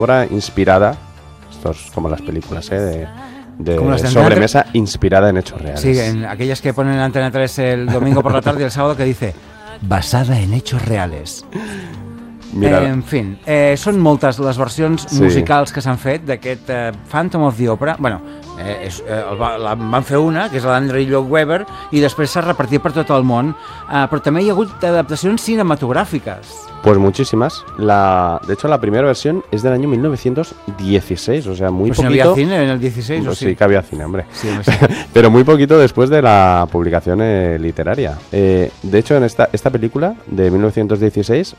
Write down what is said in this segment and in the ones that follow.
obra inspirada, esto es como las películas, de Como las de sobremesa, inspirada en hechos reales. Sí, en aquellas que ponen en Antena 3 el domingo por la tarde y el sábado, que dice basada en hechos reales. Mira, En fin, són moltes les versions musicals que s'han fet d'aquest Phantom of the Opera. Bueno, van fer una, que és l'Andrew Lloyd Webber, i després s'ha repartit per tot el món, però també hi ha hagut adaptacions cinematográficas. Pues muchísimas. De hecho, la primera versión es del año 1916, o sea, muy pues poquito. ¿No había cine en el 16 o sí? Sí que había cine, hombre. Sí, pero muy poquito después de la publicación literaria. De hecho, en esta película de 1916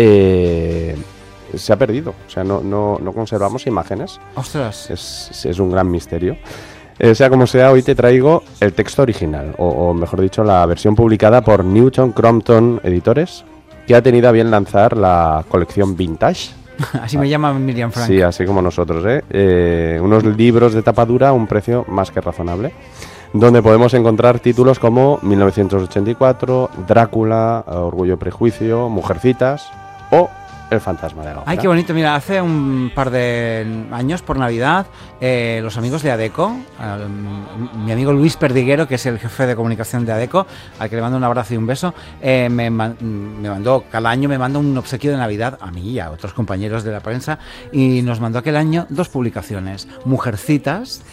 se ha perdido, o sea, no conservamos imágenes. ¡Ostras! Es un gran misterio. Sea como sea, hoy te traigo el texto original, o mejor dicho, la versión publicada por Newton Crompton Editores, que ha tenido a bien lanzar la colección Vintage. Así me llama Miriam Frank. Sí, así como nosotros, unos libros de tapa dura a un precio más que razonable, donde podemos encontrar títulos como 1984, Drácula, Orgullo y Prejuicio, Mujercitas o El fantasma de la ópera. Ay, qué bonito. Mira, hace un par de años, por Navidad, los amigos de ADECO, mi amigo Luis Perdiguero, que es el jefe de comunicación de ADECO, al que le mando un abrazo y un beso, me mandó, cada año me manda un obsequio de Navidad a mí y a otros compañeros de la prensa, y nos mandó aquel año 2 publicaciones, Mujercitas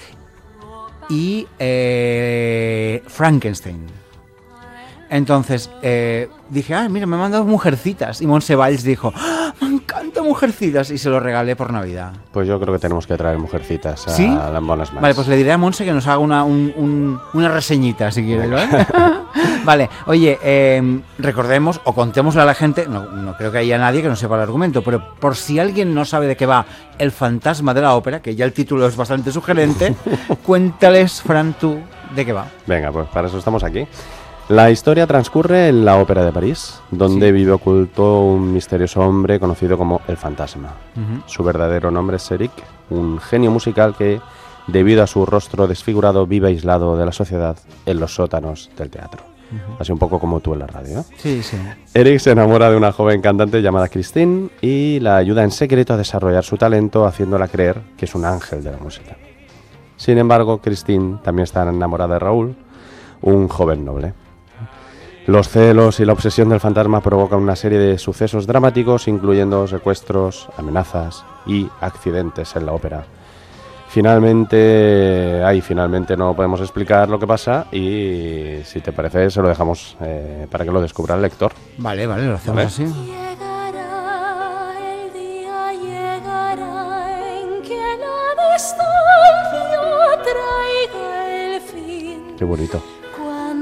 y Frankenstein. Entonces dije, mira, me han mandado Mujercitas. Y Montse Valls dijo, me encanta Mujercitas. Y se lo regalé por Navidad. Pues yo creo que tenemos que traer Mujercitas a las buenas manos. Vale, pues le diré a Montse que nos haga una reseñita, si quiere, ¿vale? Vale, oye, recordemos o contémosle a la gente, no creo que haya nadie que no sepa el argumento, pero por si alguien no sabe de qué va El fantasma de la ópera, que ya el título es bastante sugerente, cuéntales, Fran, tú, de qué va. Venga, pues para eso estamos aquí. La historia transcurre en la Ópera de París, donde vive oculto un misterioso hombre conocido como el Fantasma. Su verdadero nombre es Eric, un genio musical que, debido a su rostro desfigurado, vive aislado de la sociedad en los sótanos del teatro. Así un poco como tú en la radio, ¿eh? Sí, sí. Eric se enamora de una joven cantante llamada Christine y la ayuda en secreto a desarrollar su talento, haciéndola creer que es un ángel de la música. Sin embargo, Christine también está enamorada de Raúl, un joven noble. Los celos y la obsesión del fantasma provocan una serie de sucesos dramáticos, incluyendo secuestros, amenazas y accidentes en la ópera. Finalmente no podemos explicar lo que pasa y, si te parece, se lo dejamos para que lo descubra el lector. Vale, lo hacemos así. Llegará el día, llegará en que la distancia traiga el fin. Qué bonito.